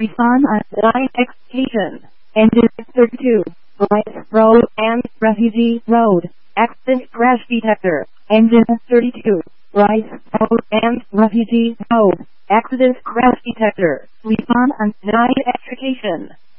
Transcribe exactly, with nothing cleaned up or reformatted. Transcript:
Respond on nine Excitation. Engine thirty-two. Rice Road and Refugee Road. Accident crash detector. Engine thirty-two. Rice Road and Refugee Road. Accident crash detector. Respond on nine Excitation.